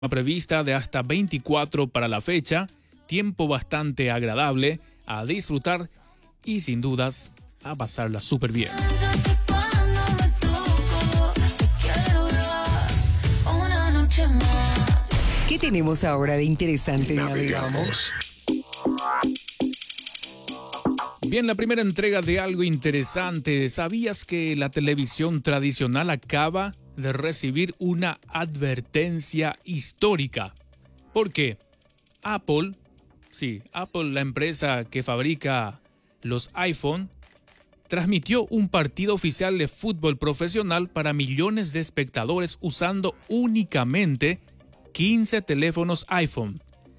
prevista de hasta 24 para la fecha, tiempo bastante agradable a disfrutar y sin dudas a pasarla súper bien. ¿Qué tenemos ahora de interesante? Navegamos. Bien, la primera entrega de algo interesante. ¿Sabías que la televisión tradicional acaba de recibir una advertencia histórica? ¿Por qué? Apple, la empresa que fabrica los iPhone, transmitió un partido oficial de fútbol profesional para millones de espectadores usando únicamente 15 teléfonos iPhone.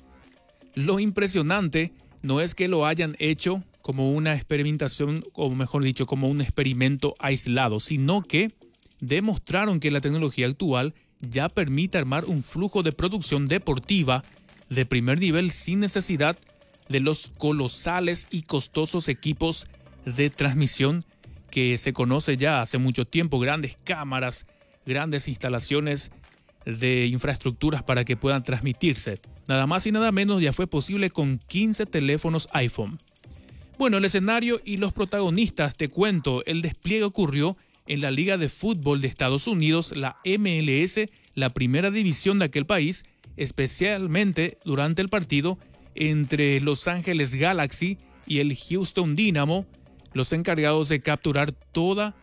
Lo impresionante no es que lo hayan hecho como una experimentación, o mejor dicho, como un experimento aislado, sino que demostraron que la tecnología actual ya permite armar un flujo de producción deportiva de primer nivel sin necesidad de los colosales y costosos equipos de transmisión que se conoce ya hace mucho tiempo, grandes cámaras, grandes instalaciones de infraestructuras para que puedan transmitirse. Nada más y nada menos ya fue posible con 15 teléfonos iPhone. Bueno, el escenario y los protagonistas, te cuento, el despliegue ocurrió en la Liga de Fútbol de Estados Unidos, la MLS, la primera división de aquel país, especialmente durante el partido entre Los Ángeles Galaxy y el Houston Dynamo. Los encargados de capturar toda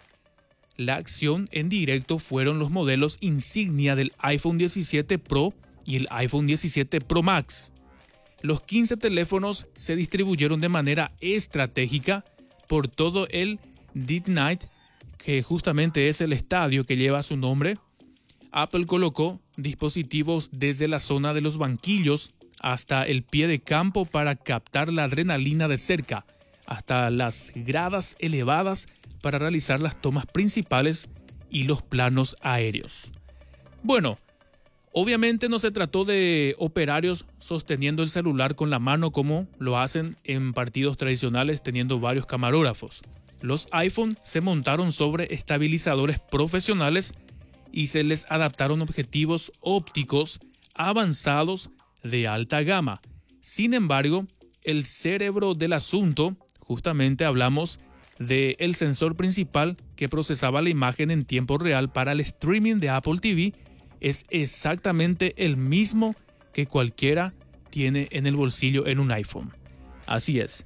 la acción en directo fueron los modelos insignia del iPhone 17 Pro y el iPhone 17 Pro Max. Los 15 teléfonos se distribuyeron de manera estratégica por todo el Dead Night, que justamente es el estadio que lleva su nombre. Apple colocó dispositivos desde la zona de los banquillos hasta el pie de campo para captar la adrenalina de cerca, hasta las gradas elevadas para realizar las tomas principales y los planos aéreos. Bueno, obviamente no se trató de operarios sosteniendo el celular con la mano como lo hacen en partidos tradicionales teniendo varios camarógrafos. Los iPhone se montaron sobre estabilizadores profesionales y se les adaptaron objetivos ópticos avanzados de alta gama. Sin embargo, el cerebro del asunto, justamente hablamos del sensor principal que procesaba la imagen en tiempo real para el streaming de Apple TV, es exactamente el mismo que cualquiera tiene en el bolsillo en un iPhone. Así es.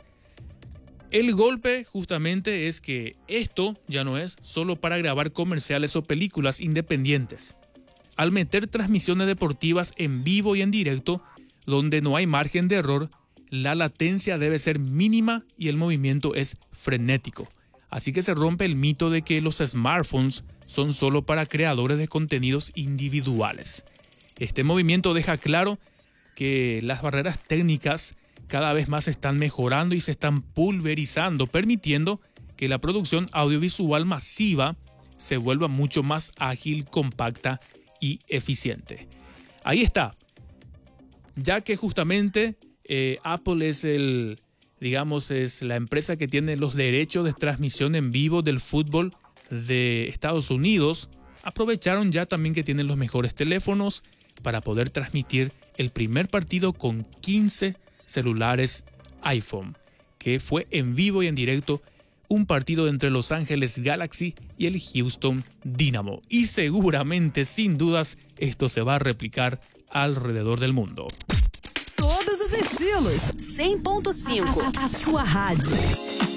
El golpe justamente es que esto ya no es solo para grabar comerciales o películas independientes. Al meter transmisiones deportivas en vivo y en directo, donde no hay margen de error, la latencia debe ser mínima y el movimiento es frenético. Así que se rompe el mito de que los smartphones son solo para creadores de contenidos individuales. Este movimiento deja claro que las barreras técnicas cada vez más se están mejorando y se están pulverizando, permitiendo que la producción audiovisual masiva se vuelva mucho más ágil, compacta y eficiente. Ahí está. Ya que justamente Apple es es la empresa que tiene los derechos de transmisión en vivo del fútbol de Estados Unidos, aprovecharon ya también que tienen los mejores teléfonos para poder transmitir el primer partido con 15 celulares iPhone, que fue en vivo y en directo un partido entre Los Ángeles Galaxy y el Houston Dynamo. Y seguramente, sin dudas, esto se va a replicar alrededor del mundo. Todos os estilos, 100.5, a sua rádio.